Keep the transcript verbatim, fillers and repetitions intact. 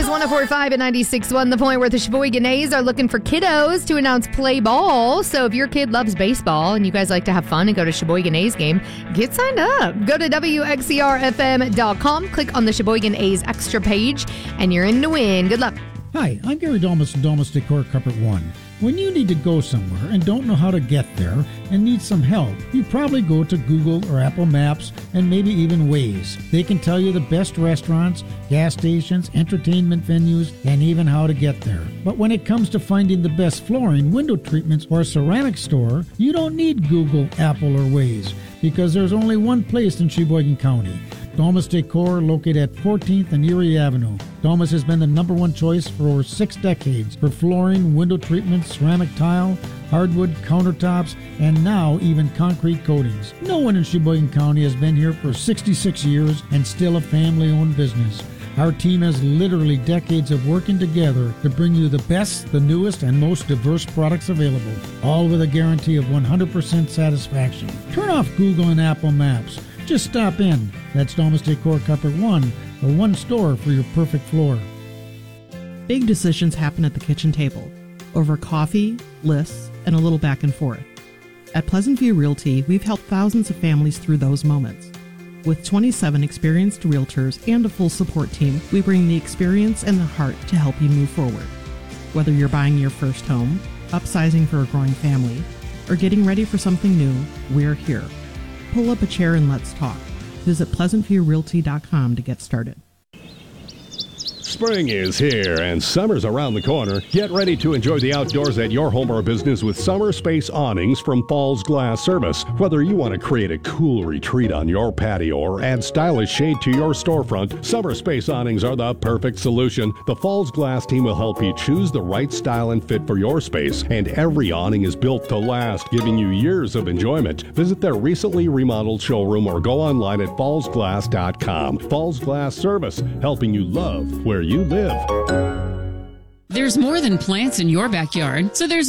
one oh four point five and ninety-six point one, The Point, where the Sheboygan A's are looking for kiddos to announce play ball. So if your kid loves baseball and you guys like to have fun and go to Sheboygan A's game, get signed up. Go to W X E R F M dot com, click on the Sheboygan A's extra page, and you're in to win. Good luck. Hi, I'm Gary Domus from Domus Decor Carpet One. When you need to go somewhere and don't know how to get there and need some help, you probably go to Google or Apple Maps and maybe even Waze. They can tell you the best restaurants, gas stations, entertainment venues, and even how to get there. But when it comes to finding the best flooring, window treatments, or a ceramic store, you don't need Google, Apple, or Waze, because there's only one place in Sheboygan County. Domus Decor, located at fourteenth and Erie Avenue. Domus has been the number one choice for over six decades for flooring, window treatments, ceramic tile, hardwood countertops, and now even concrete coatings. No one in Sheboygan County has been here for sixty-six years and still a family-owned business. Our team has literally decades of working together to bring you the best, the newest, and most diverse products available, all with a guarantee of one hundred percent satisfaction. Turn off Google and Apple Maps. Just stop in. That's Domus Decor Carpet One, the one store for your perfect floor. Big decisions happen at the kitchen table, over coffee, lists, and a little back and forth. At Pleasant View Realty, we've helped thousands of families through those moments. With twenty-seven experienced realtors and a full support team, we bring the experience and the heart to help you move forward. Whether you're buying your first home, upsizing for a growing family, or getting ready for something new, we're here. Pull up a chair and let's talk. Visit pleasant view realty dot com to get started. Spring is here and summer's around the corner. Get ready to enjoy the outdoors at your home or business with Summer Space Awnings from Falls Glass Service. Whether you want to create a cool retreat on your patio or add stylish shade to your storefront, Summer Space Awnings are the perfect solution. The Falls Glass team will help you choose the right style and fit for your space, and every awning is built to last, giving you years of enjoyment. Visit their recently remodeled showroom or go online at falls glass dot com. Falls Glass Service, helping you love where you live. There's more than plants in your backyard, so there's